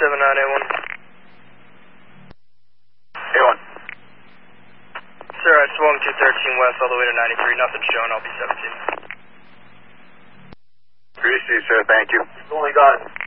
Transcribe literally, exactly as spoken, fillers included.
seven nine eight one. eight one. Sir, I swung two thirteen west all the way to ninety-three. Nothing shown. I'll be seventeen. Greasy, sir. Thank you. Only got